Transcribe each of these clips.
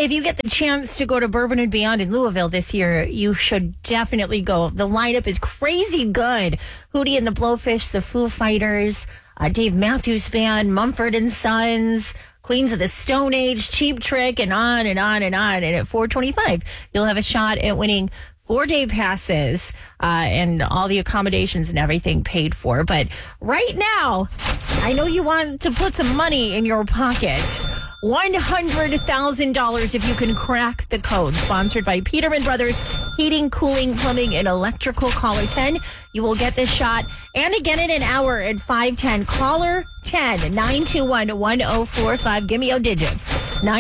If you get the chance to go to Bourbon and Beyond in Louisville this year, you should definitely go. The lineup is crazy good. Hootie and the Blowfish, the Foo Fighters, Dave Matthews Band, Mumford and Sons, Queens of the Stone Age, Cheap Trick, and on and on and on. And at $425, you'll have a shot at winning 4-day passes and all the accommodations and everything paid for. But right now, I know you want to put some money in your pocket. $100,000 if you can crack the code. Sponsored by Peterman Brothers Heating, Cooling, Plumbing, and Electrical. Caller 10. You will get this shot. And again in an hour at 5:10. Caller 10 921-1045. Give me your digits.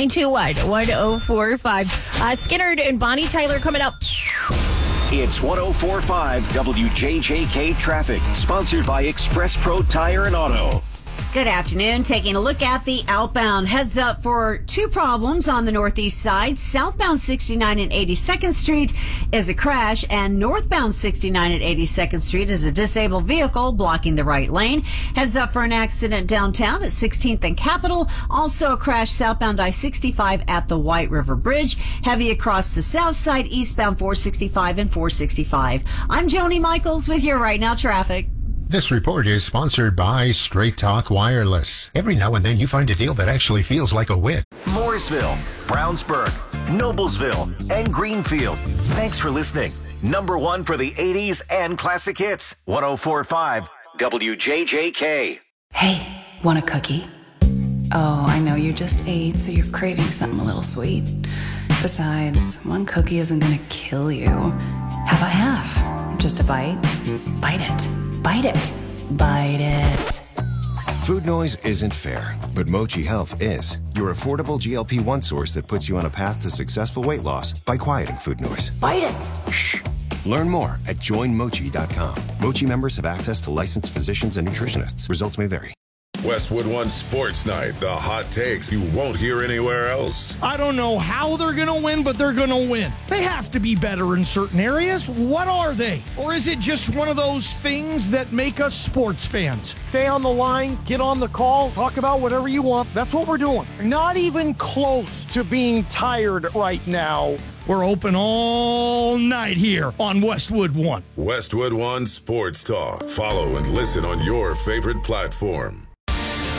921-1045. Skinnerd and Bonnie Tyler coming up. It's 104.5 WJJK Traffic, sponsored by Express Pro Tire and Auto. Good afternoon. Taking a look at the outbound. Heads up for two problems on the northeast side. Southbound 69 and 82nd Street is a crash, and northbound 69 and 82nd Street is a disabled vehicle blocking the right lane. Heads up for an accident downtown at 16th and Capitol. Also a crash southbound I-65 at the White River Bridge. Heavy across the south side, eastbound 465 and 465. I'm Joni Michaels with your Right Now traffic. This report is sponsored by Straight Talk Wireless. Every now and then you find a deal that actually feels like a win. Mooresville, Brownsburg, Noblesville, and Greenfield. Thanks for listening. Number one for the 80s and classic hits. 104.5 WJJK. Hey, want a cookie? Oh, I know you just ate, so you're craving something a little sweet. Besides, one cookie isn't gonna kill you. How about half? Just a bite? Bite it. Bite it. Bite it. Food noise isn't fair, but Mochi Health is. Your affordable GLP-1 source that puts you on a path to successful weight loss by quieting food noise. Bite it. Shh. Learn more at joinmochi.com. Mochi members have access to licensed physicians and nutritionists. Results may vary. Westwood One Sports Night. The hot takes you won't hear anywhere else. I don't know how they're going to win, but they're going to win. They have to be better in certain areas. What are they? Or is it just one of those things that make us sports fans? Stay on the line, get on the call, talk about whatever you want. That's what we're doing. Not even close to being tired right now. We're open all night here on Westwood One. Westwood One Sports Talk. Follow and listen on your favorite platform.